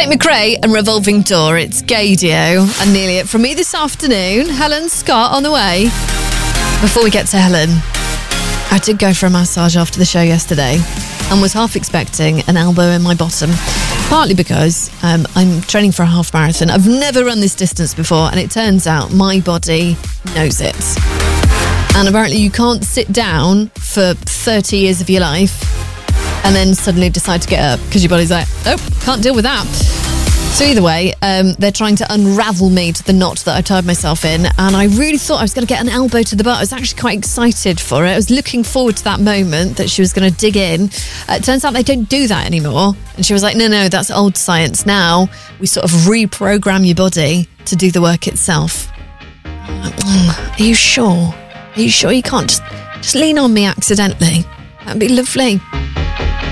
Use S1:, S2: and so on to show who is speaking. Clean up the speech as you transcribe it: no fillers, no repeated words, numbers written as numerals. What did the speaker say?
S1: Tate McRae and Revolving Door. It's Gaydio and nearly it from me this afternoon. Helen Scott on the way. Before we get to Helen, I did go for a massage after the show yesterday and was half expecting an elbow in my bottom. Partly because I'm training for a half marathon. I've never run this distance before, and it turns out my body knows it. And apparently you can't sit down for 30 years of your life and then suddenly decide to get up because your body's like, oh, can't deal with that. So either way, they're trying to unravel me to the knot that I tied myself in, and I really thought I was going to get an elbow to the butt. I was actually quite excited for it. I was looking forward to that moment that she was going to dig in. It turns out they don't do that anymore. And she was like, no, that's old science. Now we sort of reprogram your body to do the work itself. I'm like, are you sure? Are you sure you can't just lean on me accidentally? That'd be lovely.